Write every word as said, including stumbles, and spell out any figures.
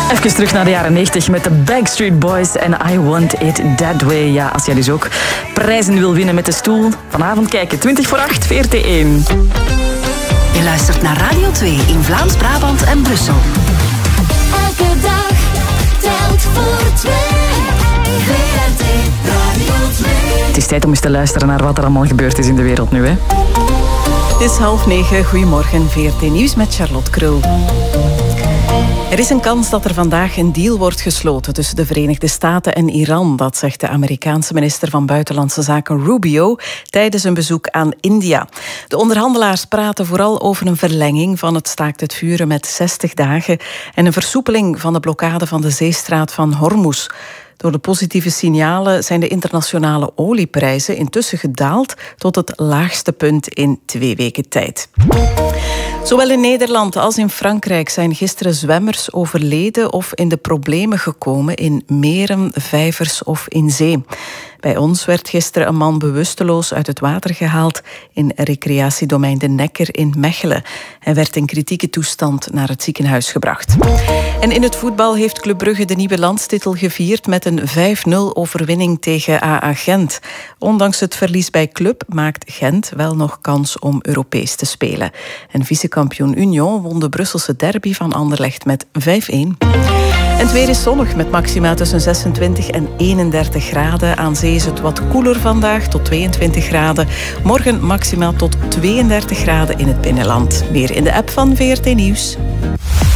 Even terug naar de jaren negentig met de Backstreet Boys en I Want It That Way. Ja, als jij dus ook prijzen wil winnen met de stoel, vanavond kijken. twintig voor acht, V R T één. Je luistert naar Radio twee in Vlaams-Brabant en Brussel. Elke dag telt voor twee. V R T Radio twee. Het is tijd om eens te luisteren naar wat er allemaal gebeurd is in de wereld nu, hè? Het is half negen. Goedemorgen, V R T Nieuws met Charlotte Krul. Er is een kans dat er vandaag een deal wordt gesloten tussen de Verenigde Staten en Iran. Dat zegt de Amerikaanse minister van Buitenlandse Zaken Rubio tijdens een bezoek aan India. De onderhandelaars praten vooral over een verlenging van het staakt het vuren met zestig dagen en een versoepeling van de blokkade van de zeestraat van Hormuz. Door de positieve signalen zijn de internationale olieprijzen intussen gedaald tot het laagste punt in twee weken tijd. Zowel in Nederland als in Frankrijk zijn gisteren zwemmers overleden of in de problemen gekomen in meren, vijvers of in zee. Bij ons werd gisteren een man bewusteloos uit het water gehaald in recreatiedomein De Nekker in Mechelen. Hij werd in kritieke toestand naar het ziekenhuis gebracht. En in het voetbal heeft Club Brugge de nieuwe landstitel gevierd met een vijf nul overwinning tegen A A Gent. Ondanks het verlies bij Club maakt Gent wel nog kans om Europees te spelen. En vicekampioen Union won de Brusselse derby van Anderlecht met vijf een. En het weer is zonnig met maxima tussen zesentwintig en eenendertig graden. Aan zee is het wat koeler vandaag, tot tweeëntwintig graden. Morgen maxima tot tweeëndertig graden in het binnenland. Meer in de app van V R T Nieuws.